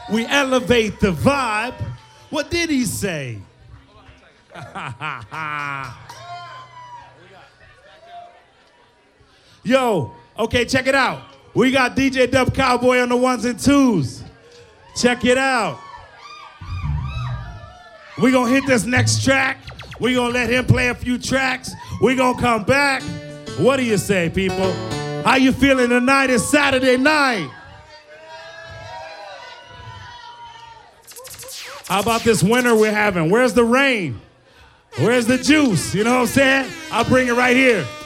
We elevate the vibe. What did he say? Yo, okay, check it out. We got DJ Dub Cowboy on the ones and twos. Check it out. We gonna hit this next track. We gonna let him play a few tracks. We gonna come back. What do you say, people? How you feeling tonight? It's Saturday night. How about this winter we're having? Where's the rain? Where's the juice? You know what I'm saying? I'll bring it right here.